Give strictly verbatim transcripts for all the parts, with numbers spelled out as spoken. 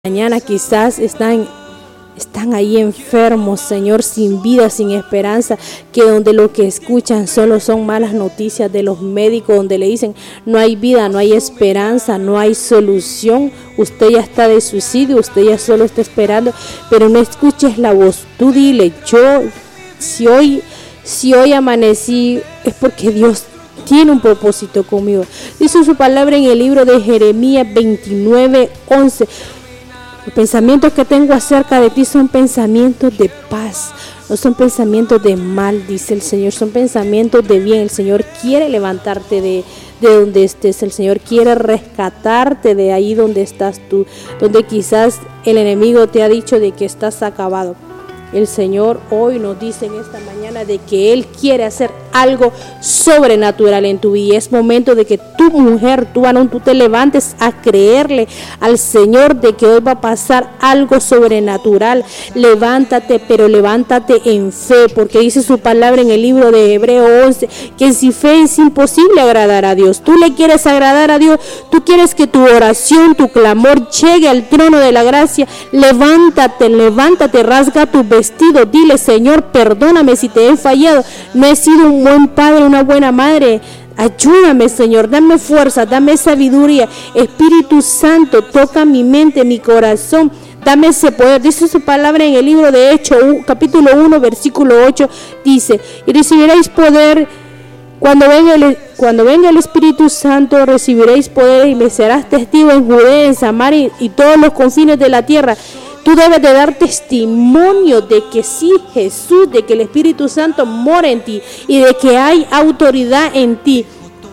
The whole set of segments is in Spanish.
mañana quizás están, están ahí enfermos, Señor, sin vida, sin esperanza, que donde lo que escuchan solo son malas noticias de los médicos, donde le dicen no hay vida, no hay esperanza, no hay solución, usted ya está de suicidio, usted ya solo está esperando, pero no escuches la voz, tú dile, yo, si hoy, si hoy amanecí, es porque Dios tiene un propósito conmigo. Dice su palabra en el libro de Jeremías veintinueve, once. Los pensamientos que tengo acerca de ti son pensamientos de paz, no son pensamientos de mal, dice el Señor, son pensamientos de bien. El Señor quiere levantarte de, de donde estés, el Señor quiere rescatarte de ahí donde estás tú, donde quizás el enemigo te ha dicho de que estás acabado. El Señor hoy nos dice en esta mañana de que Él quiere hacer algo sobrenatural en tu vida. Es momento de que tu mujer, tu varón, tú te levantes a creerle al Señor de que hoy va a pasar algo sobrenatural. Levántate, pero levántate en fe, porque dice su palabra en el libro de Hebreos once, que sin fe es imposible agradar a Dios. Tú le quieres agradar a Dios, tú quieres que tu oración, tu clamor llegue al trono de la gracia. Levántate, levántate, rasga tu vestido, dile: Señor, perdóname si te he fallado, no he sido un buen padre, una buena madre, ayúdame, Señor, dame fuerza, dame sabiduría. Espíritu Santo, toca mi mente, mi corazón, dame ese poder. Dice su palabra en el libro de Hechos, capítulo uno, versículo ocho, dice: y recibiréis poder cuando venga el, cuando venga el Espíritu Santo, recibiréis poder y me serás testigo en Judea, en Samaria y todos los confines de la tierra. Tú debes de dar testimonio de que sí, Jesús, de que el Espíritu Santo mora en ti y de que hay autoridad en ti.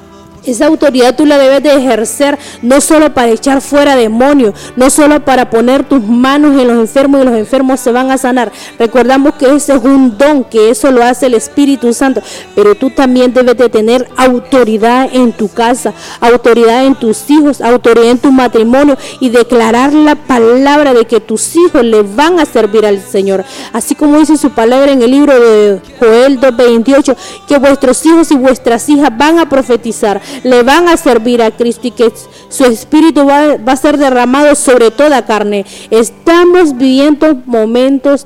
Esa autoridad tú la debes de ejercer, no solo para echar fuera demonios, no solo para poner tus manos en los enfermos y los enfermos se van a sanar. Recordamos que ese es un don, que eso lo hace el Espíritu Santo, pero tú también debes de tener autoridad en tu casa, autoridad en tus hijos, autoridad en tu matrimonio y declarar la palabra de que tus hijos le van a servir al Señor. Así como dice su palabra en el libro de Joel dos veintiocho, que vuestros hijos y vuestras hijas van a profetizar, le van a servir a Cristo y que su espíritu va, va a ser derramado sobre toda carne. Estamos viviendo momentos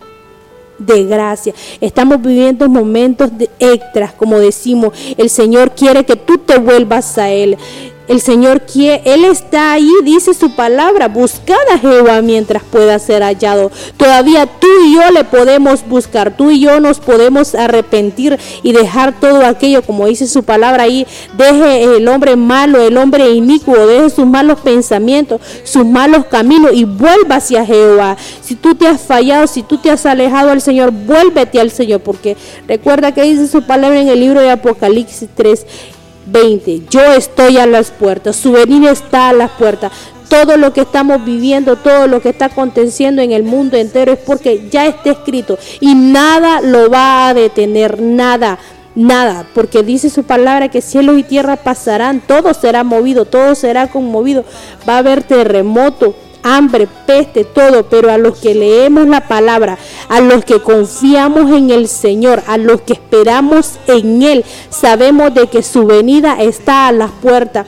de gracia, estamos viviendo momentos de extras, como decimos. El Señor quiere que tú te vuelvas a Él. El Señor quiere, Él está ahí, dice su palabra: buscad a Jehová mientras pueda ser hallado. Todavía tú y yo le podemos buscar, tú y yo nos podemos arrepentir y dejar todo aquello, como dice su palabra ahí: deje el hombre malo, el hombre inicuo, deje sus malos pensamientos, sus malos caminos y vuelva hacia Jehová. Si tú te has fallado, si tú te has alejado al Señor, vuélvete al Señor, porque recuerda que dice su palabra en el libro de Apocalipsis tres veinte: yo estoy a las puertas, su venida está a las puertas. Todo lo que estamos viviendo, todo lo que está aconteciendo en el mundo entero es porque ya está escrito y nada lo va a detener, nada, nada, porque dice su palabra que cielos y tierra pasarán, todo será movido, todo será conmovido, va a haber terremoto, hambre, peste, todo, pero a los que leemos la palabra, a los que confiamos en el Señor, a los que esperamos en Él, sabemos de que su venida está a las puertas.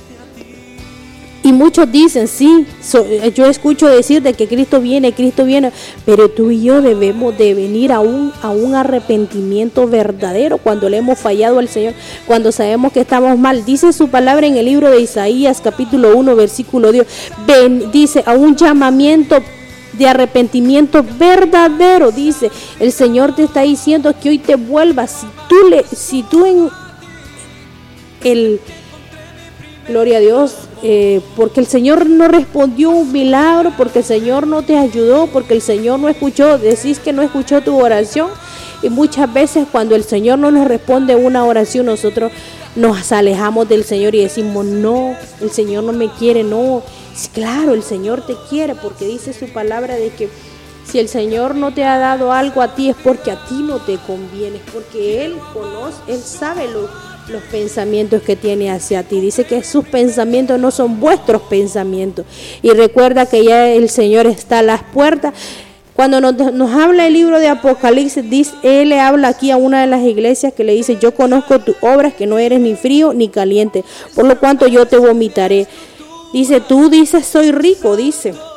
Y muchos dicen, sí, so, yo escucho decir de que Cristo viene, Cristo viene, pero tú y yo debemos de venir a un, a un arrepentimiento verdadero cuando le hemos fallado al Señor, cuando sabemos que estamos mal. Dice su palabra en el libro de Isaías, capítulo uno, versículo diez, ven, dice, a un llamamiento de arrepentimiento verdadero. Dice, el Señor te está diciendo que hoy te vuelvas. Si tú, le, si tú en el... Gloria a Dios, eh, porque el Señor no respondió un milagro, porque el Señor no te ayudó, porque el Señor no escuchó, decís que no escuchó tu oración. Y muchas veces cuando el Señor no nos responde una oración, nosotros nos alejamos del Señor y decimos: no, el Señor no me quiere. No, claro, el Señor te quiere, porque dice su palabra de que si el Señor no te ha dado algo a ti es porque a ti no te conviene, porque Él conoce, Él sabe lo los pensamientos que tiene hacia ti. Dice que sus pensamientos no son vuestros pensamientos. Y recuerda que ya el Señor está a las puertas. Cuando nos, nos habla el libro de Apocalipsis, dice, Él le habla aquí a una de las iglesias que le dice: yo conozco tus obras, que no eres ni frío ni caliente, por lo cuanto yo te vomitaré. Dice, tú dices soy rico, dice.